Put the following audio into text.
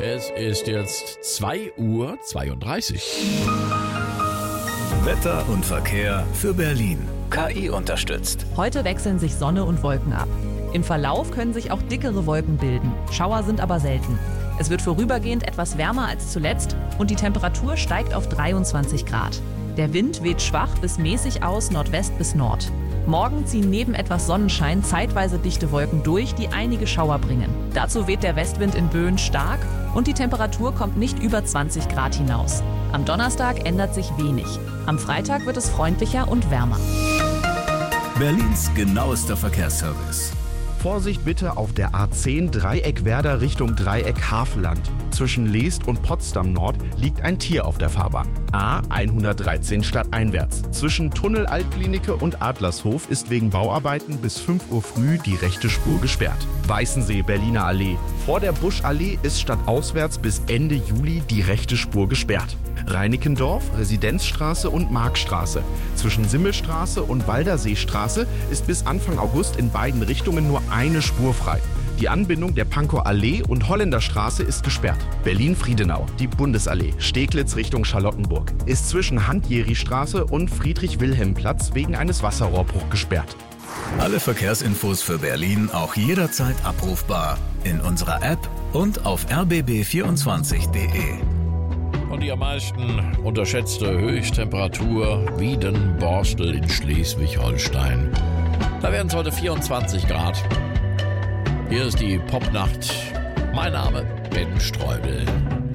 Es ist jetzt 2:32 Uhr. Wetter und Verkehr für Berlin. KI unterstützt. Heute wechseln sich Sonne und Wolken ab. Im Verlauf können sich auch dickere Wolken bilden. Schauer sind aber selten. Es wird vorübergehend etwas wärmer als zuletzt und die Temperatur steigt auf 23 Grad. Der Wind weht schwach bis mäßig aus Nordwest bis Nord. Morgen ziehen neben etwas Sonnenschein zeitweise dichte Wolken durch, die einige Schauer bringen. Dazu weht der Westwind in Böen stark und die Temperatur kommt nicht über 20 Grad hinaus. Am Donnerstag ändert sich wenig. Am Freitag wird es freundlicher und wärmer. Berlins genauester Verkehrsservice. Vorsicht bitte auf der A10 Dreieck Werder Richtung Dreieck Havelland. Zwischen Leest und Potsdam Nord liegt ein Tier auf der Fahrbahn. A113 stadteinwärts. Zwischen Tunnel Altklinike und Adlershof ist wegen Bauarbeiten bis 5 Uhr früh die rechte Spur gesperrt. Weißensee Berliner Allee. Vor der Buschallee ist stadtauswärts bis Ende Juli die rechte Spur gesperrt. Reinickendorf, Residenzstraße und Markstraße. Zwischen Simmelstraße und Walderseestraße ist bis Anfang August in beiden Richtungen nur eine Spur frei. Die Anbindung der Pankower Allee und Holländerstraße ist gesperrt. Berlin-Friedenau, die Bundesallee, Steglitz Richtung Charlottenburg, ist zwischen Hand-Jeri-Straße und Friedrich-Wilhelm-Platz wegen eines Wasserrohrbruchs gesperrt. Alle Verkehrsinfos für Berlin auch jederzeit abrufbar in unserer App und auf rbb24.de. Und die am meisten unterschätzte Höchsttemperatur Wiedenborstel in Schleswig-Holstein. Da werden es heute 24 Grad. Hier ist die Popnacht. Mein Name Ben Streubel.